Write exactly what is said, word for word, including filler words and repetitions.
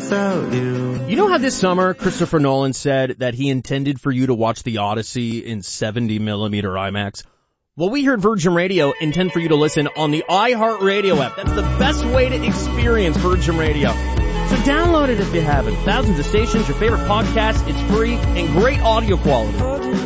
without you. You know how this summer Christopher Nolan said that he intended for you to watch The Odyssey in seventy millimeter IMAX? Well, we here at Virgin Radio intend for you to listen on the iHeartRadio app. That's the best way to experience Virgin Radio. So download it if you haven't. Thousands of stations, your favorite podcasts, it's free, and great audio quality.